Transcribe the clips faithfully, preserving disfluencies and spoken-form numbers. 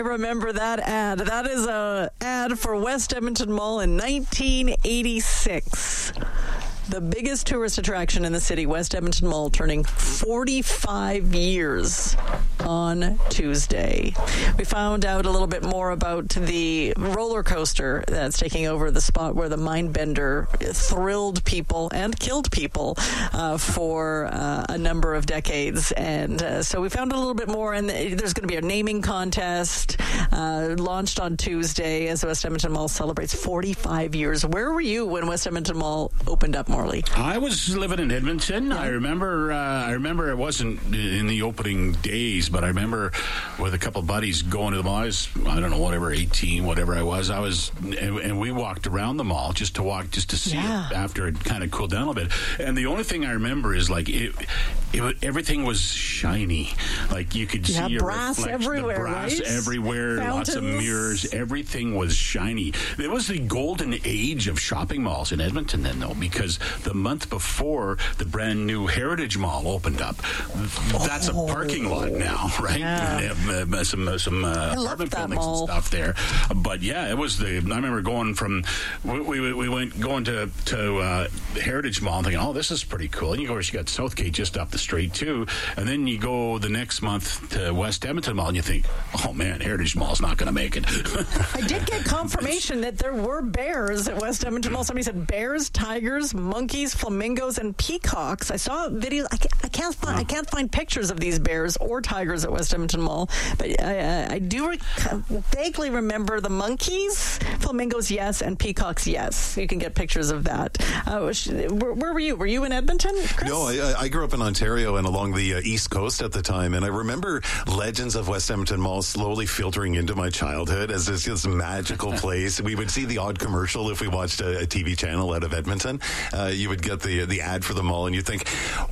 remember that ad. That is a ad for West Edmonton Mall in nineteen eighty-six. The biggest tourist attraction in the city, West Edmonton Mall, turning forty-five years on Tuesday. We found out a little bit more about the roller coaster that's taking over the spot where the Mindbender thrilled people and killed people uh, for uh, a number of decades. And uh, so we found a little bit more, and there's going to be a naming contest uh, launched on Tuesday as West Edmonton Mall celebrates forty-five years. Where were you when West Edmonton Mall opened up, Morley? I was living in Edmonton. Yeah. I remember. Uh, I remember it wasn't in the opening days, but I remember with a couple of buddies going to the mall. I was, I don't know, whatever, eighteen, whatever I was. I was, and, and we walked around the mall just to walk, just to see yeah. it after it kind of cooled down a little bit. And the only thing I remember is like it, it everything was shiny. Like you could yeah, see brass a reflection, everywhere, the brass right? everywhere, Fountains. Lots of mirrors. Everything was shiny. It was the golden age of shopping malls in Edmonton then, though, because the month before the brand new Heritage Mall opened up. That's oh. a parking lot now, right? Yeah. They have, uh, some uh, some uh, apartment buildings mall. and stuff there. But yeah, it was the. I remember going from we we, we went going to to uh, Heritage Mall and thinking, oh, this is pretty cool. And you go, you got Southgate just up the street too, and then you go the next month to West Edmonton Mall and you think, oh man, Heritage Mall's not going to make it. I did get confirmation that there were bears at West Edmonton Mall. Somebody said bears, tigers, monkeys, flamingos, and peacocks. I saw videos. I can't, I can't find. I can't find pictures of these bears or tigers at West Edmonton Mall. But I, I do rec- vaguely remember the monkeys, flamingos, yes, and peacocks, yes. You can get pictures of that. Uh, where, where were you? Were you in Edmonton, Chris? No, I, I grew up in Ontario and along the uh, East Coast at the time, and I remember legends of West Edmonton Mall slowly filtering into my childhood as this, this magical place. We would see the odd commercial if we watched a, a T V channel out of Edmonton. Uh, you would get the the ad for the mall, and you think,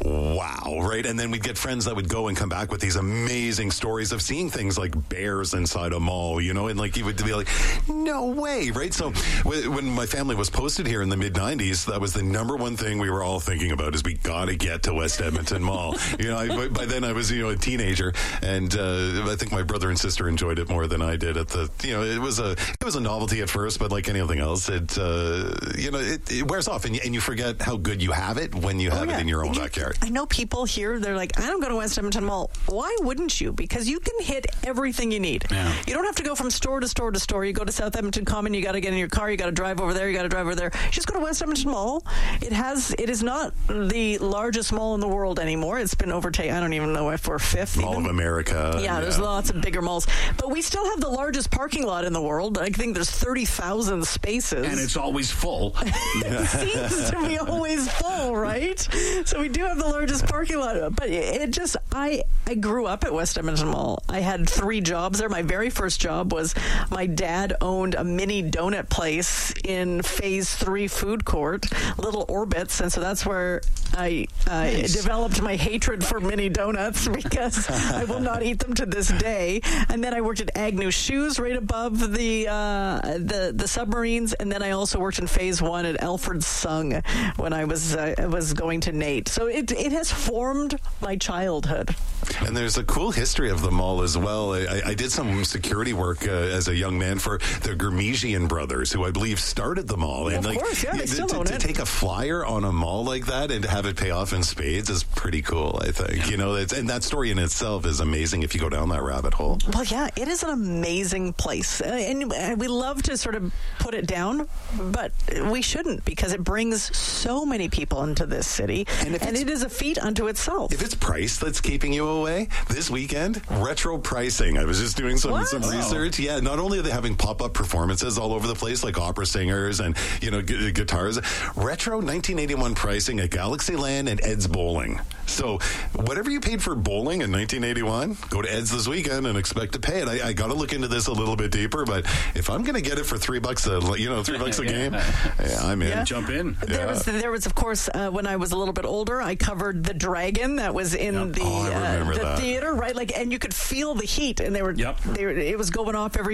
wow, right? And then we'd get friends that would go and come back with these amazing stories of seeing things like bears inside a mall, you know, and like you would be like, no way, right? So w- when my family was posted here in the mid nineties, that was the number one thing we were all thinking about is we got to get to West Edmonton Mall. You know, I, by then I was, you know, a teenager, and uh, I think my brother and sister enjoyed it more than I did at the, you know, it was a it was a novelty at first, but like anything else, it, uh, you know, it, it wears off, and you, and you forget how good you have it when you have oh, yeah. it in your own you, backyard. I know people here, they're like, I don't go to West Edmonton Mall. Why wouldn't you? Because you can hit everything you need. Yeah. You don't have to go from store to store to store. You go to South Edmonton Common, you got to get in your car, you got to drive over there, you got to drive over there. You just go to West Edmonton Mall. It has, it is not the largest mall in the world anymore. It's been overtaken. I don't even know if we're fifth. Mall even. of America. Yeah, yeah, there's lots of bigger malls. But we still have the largest parking lot in the world. I think there's thirty thousand spaces. And it's always full. It seems to be always full, right? So we do have the largest parking lot. But it just, I, I grew up at West Edmonton Mall. I had three jobs there. My very first job was my dad owned a mini donut place in Phase three food court, Little Orbits. And so that's where I uh, nice. developed my hatred for mini donuts because I will not eat them to this day. And then I worked at Agnew Shoes right above the uh, the the submarines, and then I also worked in Phase One at Alfred Sung when I was uh, was going to Nate. So it it has formed my childhood. And there's a cool history of the mall as well. I, I did some security work uh, as a young man for the Gurmesian brothers, who I believe started the mall. Well, and of like, course, yeah, they to, still to, own to it. take a flyer on a mall like that and to have it pay off in spades is pretty cool, I think. Yeah. You know, it's, and that story in itself is amazing if you go down that rabbit hole. Well, yeah, it is an amazing place. Uh, and uh, we love to sort of put it down, but we shouldn't, because it brings so many people into this city, And if and it's- it is a feat unto itself. If it's price that's keeping you away, this weekend, retro pricing. I was just doing some, What? some Wow. research. Yeah, not only are they having pop-up performances all over the place, like opera singers and, you know, gu- guitars, retro nineteen eighty-one pricing at Galaxyland and Ed's Bowling. So whatever you paid for bowling in nineteen eighty-one, go to Ed's this weekend and expect to pay it. I, I got to look into this a little bit deeper, but if I'm going to get it for three bucks a, you know, three bucks a game, yeah, I'm in. Yeah. Jump in. There Yeah. was, there was, of course, uh, when I was a little bit older, I covered the Dragon that was in Yep. the Oh, I uh, remember the that. theater, right? Like, and you could feel the heat, and they were, Yep. they were, it was going off every